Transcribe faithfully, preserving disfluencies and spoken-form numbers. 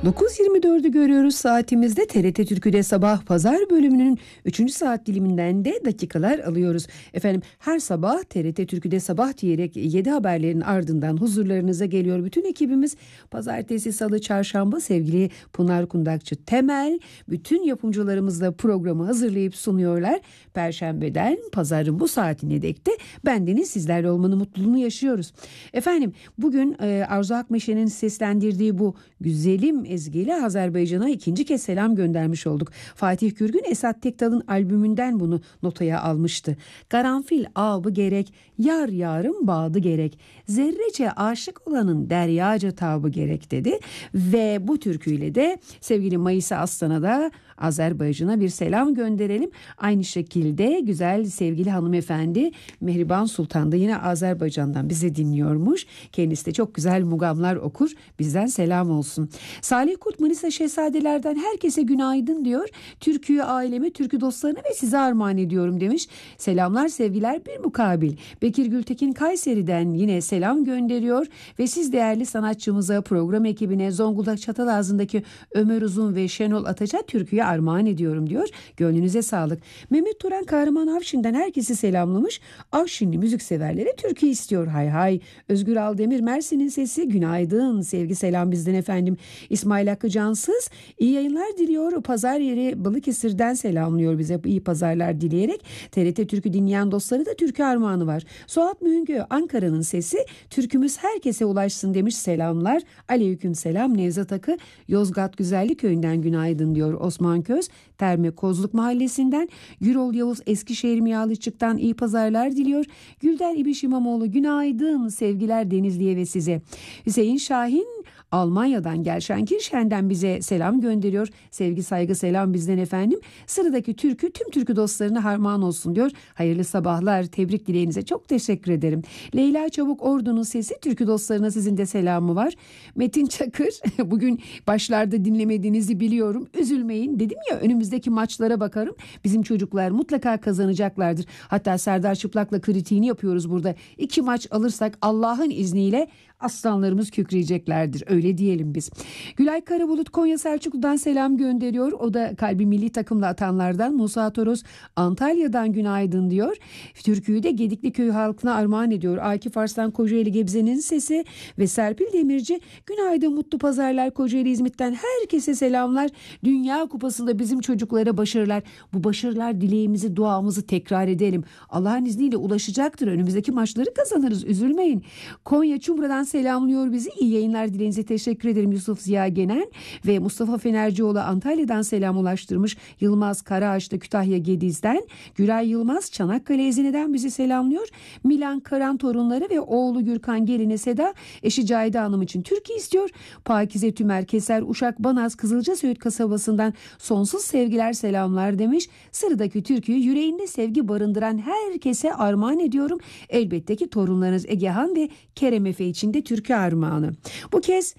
dokuz yirmi dördü görüyoruz saatimizde. T R T Türkü'de sabah pazar bölümünün üçüncü saat diliminden de dakikalar alıyoruz. Efendim her sabah T R T Türkü'de sabah diyerek yedi haberlerin ardından huzurlarınıza geliyor bütün ekibimiz. Pazartesi, salı, çarşamba sevgili Pınar Kundakçı Temel bütün yapımcılarımızla programı hazırlayıp sunuyorlar. Perşembeden pazarın bu saatine dek de bendeniz sizlerle olmanın mutluluğunu yaşıyoruz. Efendim bugün e, Arzu Akmeşe'nin seslendirdiği bu güzelim ezgiyle Azerbaycan'a ikinci kez selam göndermiş olduk. Fatih Gürgün Esat Tekdal'ın albümünden bunu notaya almıştı. Karanfil ağabı gerek, yar yarım bağdı gerek, zerrece aşık olanın deryaca tabı gerek dedi. Ve bu türküyle de sevgili Mayısa Aslan'a da Azerbaycan'a bir selam gönderelim. Aynı şekilde güzel sevgili hanımefendi Mehriban Sultan da yine Azerbaycan'dan bize dinliyormuş. Kendisi de çok güzel mugamlar okur. Bizden selam olsun. Salih Kurt Manisa Şehzadelerden herkese günaydın diyor. Türküyü aileme, türkü dostlarına ve size armağan ediyorum demiş. Selamlar sevgiler bir mukabil. Bekir Gültekin Kayseri'den yine selam gönderiyor ve siz değerli sanatçımıza, program ekibine, Zonguldak Çatalazı'ndaki Ömer Uzun ve Şenol Ataç'a türküyü armağan ediyorum diyor. Gönlünüze sağlık. Mehmet Turan Kahraman Avşin'den herkesi selamlamış. Avşinli müzikseverlere türkü istiyor. Hay hay. Özgür Aldemir Mersin'in sesi günaydın. Sevgi selam bizden efendim. İsmail Hakkı Cansız iyi yayınlar diliyor. Pazar yeri Balıkesir'den selamlıyor bize iyi pazarlar dileyerek. T R T Türkü dinleyen dostları da türkü armağanı var. Suat Mühüngö Ankara'nın sesi türkümüz herkese ulaşsın demiş selamlar. Aleyküm selam Nevzat Akı Yozgat Güzellik Köyü'nden günaydın diyor Osman Köz. Terme Kozluk Mahallesi'nden Gürol Yavuz Eskişehir Miyalıçık'tan iyi pazarlar diliyor. Gülden İbiş İmamoğlu günaydın sevgiler Denizli'ye ve size. Hüseyin Şahin Almanya'dan Gelsenkirchen'den bize selam gönderiyor. Sevgi saygı selam bizden efendim. Sıradaki türkü tüm türkü dostlarına harman olsun diyor. Hayırlı sabahlar, tebrik dileğinize çok teşekkür ederim. Leyla Çabuk Ordu'nun sesi türkü dostlarına sizin de selamı var. Metin Çakır bugün başlarda dinlemediğinizi biliyorum. Üzülmeyin dedim ya önümüzdeki maçlara bakarım. Bizim çocuklar mutlaka kazanacaklardır. Hatta Serdar Çıplak'la kritiğini yapıyoruz burada. İki maç alırsak Allah'ın izniyle aslanlarımız kükreyeceklerdir. Öyle diyelim biz. Gülay Karabulut Konya Selçuklu'dan selam gönderiyor. O da kalbi milli takımla atanlardan. Musa Toros Antalya'dan günaydın diyor. Türküyü de Gedikli Köyü halkına armağan ediyor. Akif Arslan Kocaeli Gebze'nin sesi ve Serpil Demirci günaydın mutlu pazarlar Kocaeli İzmit'ten herkese selamlar. Dünya Kupası'nda bizim çocuklara başarılar. Bu başarılar dileğimizi duamızı tekrar edelim. Allah'ın izniyle ulaşacaktır. Önümüzdeki maçları kazanırız. Üzülmeyin. Konya Çumra'dan selamlıyor bizi. İyi yayınlar dilenize teşekkür ederim Yusuf Ziya Genen ve Mustafa Fenercioğlu Antalya'dan selam ulaştırmış. Yılmaz Karaağaç'ta Kütahya Gediz'den, Güray Yılmaz Çanakkale Ezine'den bizi selamlıyor. Milan Karan torunları ve oğlu Gürkan Geline Seda eşi Cahide Hanım için türkü istiyor. Pakize Tümer Keser Uşak Banaz Kızılcasöğüt kasabasından sonsuz sevgiler selamlar demiş. Sıradaki türküyü yüreğinde sevgi barındıran herkese armağan ediyorum. Elbette ki torunlarınız Egehan ve Kerem Efe için de türkü armağanı. Bu kez